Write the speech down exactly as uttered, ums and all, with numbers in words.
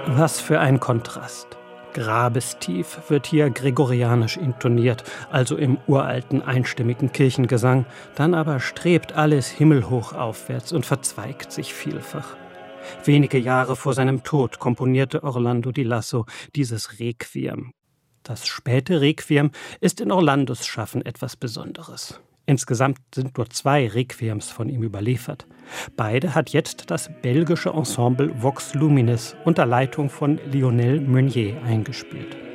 Was für ein Kontrast. Grabestief wird hier gregorianisch intoniert, also im uralten einstimmigen Kirchengesang, dann aber strebt alles himmelhoch aufwärts und verzweigt sich vielfach. Wenige Jahre vor seinem Tod komponierte Orlando di Lasso dieses Requiem. Das späte Requiem ist in Orlandos Schaffen etwas Besonderes. Insgesamt sind nur zwei Requiems von ihm überliefert. Beide hat jetzt das belgische Ensemble Vox Luminis unter Leitung von Lionel Meunier eingespielt.